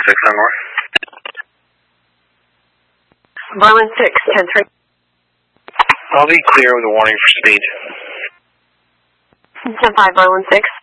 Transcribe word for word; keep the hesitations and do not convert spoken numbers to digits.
six on North. Berlin six, ten three. I'll be clear with a warning for speed. ten five, Berlin six.